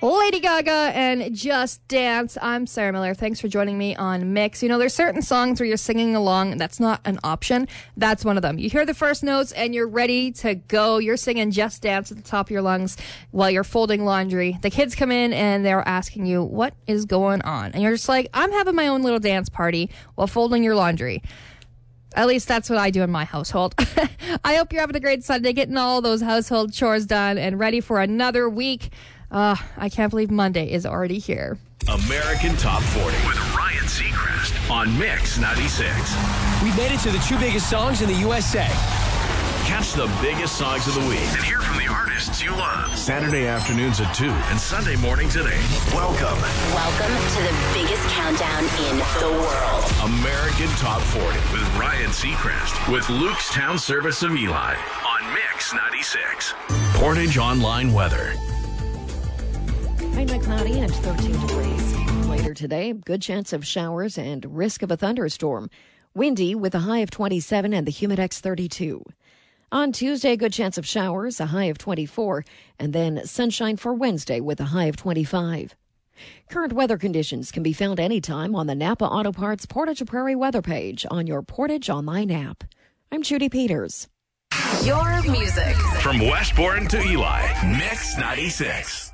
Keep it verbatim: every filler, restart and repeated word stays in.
Lady Gaga and Just Dance. I'm Sarah Miller. Thanks for joining me on Mix. You know, there's certain songs where you're singing along. That's not an option. That's one of them. You hear the first notes and you're ready to go. You're singing Just Dance at the top of your lungs while you're folding laundry. The kids come in and they're asking you, what is going on? And you're just like, I'm having my own little dance party while folding your laundry. At least that's what I do in my household. I hope you're having a great Sunday, getting all those household chores done and ready for another week. Uh, I can't believe Monday is already here. American Top forty with Ryan Seacrest on Mix ninety-six. We made it to the two biggest songs in the U S A. Catch the biggest songs of the week and hear from the artists you love. Saturday afternoons at two and Sunday mornings at eight. Welcome. Welcome to the biggest countdown in the world. American Top forty with Ryan Seacrest with Luke's Town Service of Eli on Mix ninety-six. Portage Online weather. Mainly cloudy and thirteen degrees. Later today, good chance of showers and risk of a thunderstorm. Windy with a high of twenty-seven and the Humidex thirty-two. On Tuesday, good chance of showers, a high of twenty-four, and then sunshine for Wednesday with a high of twenty-five. Current weather conditions can be found anytime on the Napa Auto Parts Portage Prairie weather page on your Portage Online app. I'm Judy Peters. Your music. From Westbourne to Eli, Mix ninety-six.